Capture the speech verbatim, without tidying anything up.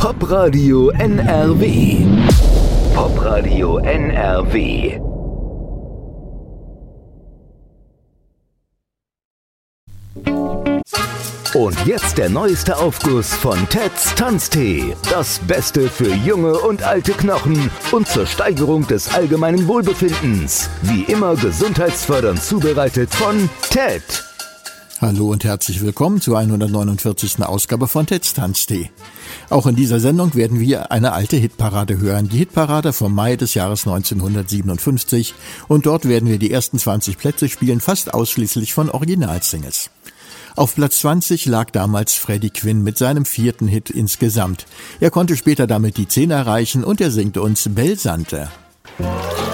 Popradio N R W. Popradio N R W. Und jetzt der neueste Aufguss von Ted's Tanztee. Das Beste für junge und alte Knochen und zur Steigerung des allgemeinen Wohlbefindens. Wie immer gesundheitsfördernd zubereitet von Ted. Hallo und herzlich willkommen zur hundertneunundvierzigsten Ausgabe von Ted's Tanztee. Auch in dieser Sendung werden wir eine alte Hitparade hören, die Hitparade vom Mai des Jahres neunzehnhundertsiebenundfünfzig, und dort werden wir die ersten zwanzig Plätze spielen, fast ausschließlich von Originalsingles. Auf Platz zwanzig lag damals Freddie Quinn mit seinem vierten Hit insgesamt. Er konnte später damit die zehn erreichen und er singt uns Belsante.